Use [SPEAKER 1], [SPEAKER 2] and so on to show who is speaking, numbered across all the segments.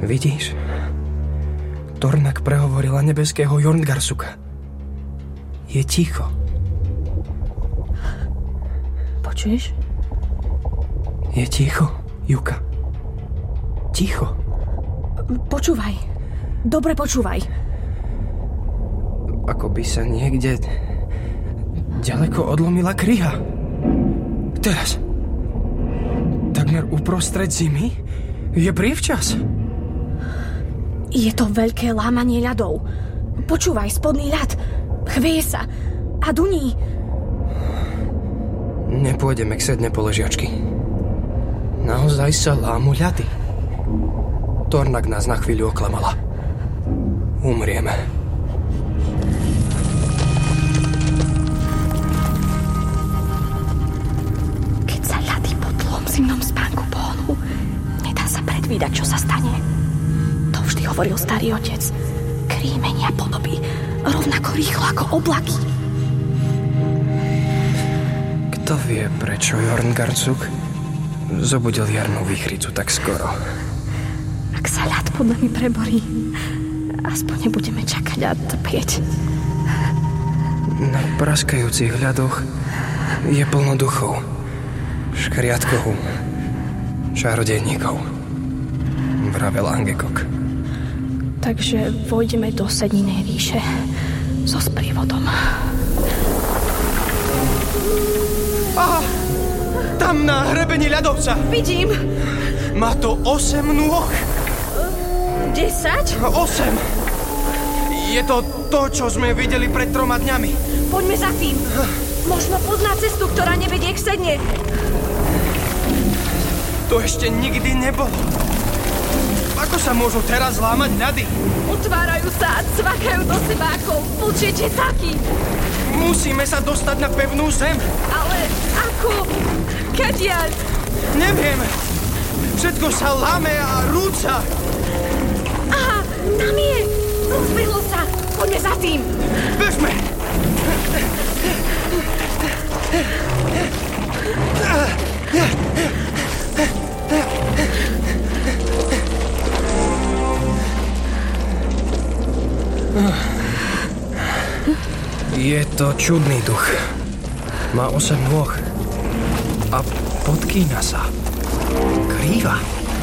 [SPEAKER 1] Vidíš? Tornak prehovorila nebeského Jorngarsuka. Je ticho.
[SPEAKER 2] Počuješ?
[SPEAKER 1] Je ticho, Juka. Ticho.
[SPEAKER 2] Počúvaj. Dobre počúvaj.
[SPEAKER 1] Ako by sa niekde ďaleko odlomila kryha. Teraz. Takmer uprostred zimy je prievčas.
[SPEAKER 2] Je to veľké lámanie ľadov. Počúvaj, spodný ľad. Chvieje sa. A duní.
[SPEAKER 1] Nepôjdeme k sedne po ležiačky. Naozaj sa lámu ľady. Tornak nás na chvíľu oklamala. Umrieme.
[SPEAKER 2] Keď sa ľady po dlhom zimnom spánku pohnú, nedá sa predvídať, čo sa stane. To vždy hovoril starý otec. Krí menia podoby rovnako rýchlo ako oblaky.
[SPEAKER 1] Kto vie, prečo Jorngardsuk zobudil jarnú výchricu tak skoro?
[SPEAKER 2] Ak sa ľad pod nami preborí, aspoň nebudeme čakať a trpieť.
[SPEAKER 1] Na praskajúcich ľadoch je plno duchov, škriatkov, čarodejníkov, vravel Angekok.
[SPEAKER 2] Takže vojdeme do Sedninej ríše so sprievodom.
[SPEAKER 1] Aha! Tam na hrebení ľadovca!
[SPEAKER 2] Vidím!
[SPEAKER 1] Má to 8 nôh!
[SPEAKER 2] 10?
[SPEAKER 1] 8! Je to to, čo sme videli pred 3 dňami.
[SPEAKER 2] Poďme za tým. Možno pozná cestu, ktorá nevedie k Sedne.
[SPEAKER 1] To ešte nikdy nebolo. Ako sa môžu teraz lámať ľady?
[SPEAKER 2] Otvárajú sa a cvakajú do seba ako vlčie česáky.
[SPEAKER 1] Musíme sa dostať na pevnú zem.
[SPEAKER 2] Ale ako? Kadiaľ?
[SPEAKER 1] Neviem. Všetko sa láme a rúca.
[SPEAKER 2] Aha, tam je. Rozbehlo sa. Poďme za tým.
[SPEAKER 1] Bežme. Je to čudný duch. Má 8 nôh. A podkýna sa. Krýva.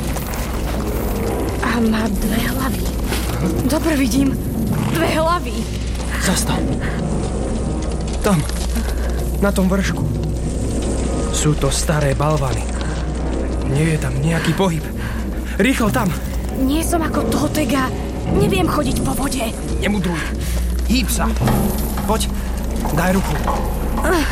[SPEAKER 2] A má 2 hlavy. Dobre vidím. 2 hlavy.
[SPEAKER 1] Zastav. Tam. Na tom vršku. Sú to staré balvany. Nie je tam nejaký pohyb. Rýchlo tam.
[SPEAKER 2] Nie som ako Totega. Neviem chodiť po vode.
[SPEAKER 1] Nemudruj. Hýb sa. Poď. Daj ruku.